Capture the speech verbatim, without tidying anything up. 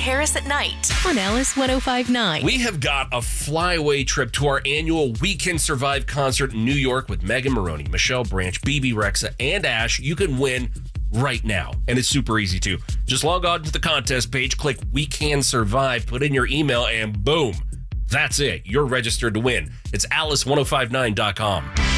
Harris at Night on Alice one oh five point nine. We have got a flyaway trip to our annual We Can Survive concert in New York with Megan Maroney, Michelle Branch, B B Rexa, and Ash. You can win right now, and it's super easy too. Just log on to the contest page, click We Can Survive, put in your email, and boom, that's it. You're registered to win. It's alice ten fifty-nine dot com.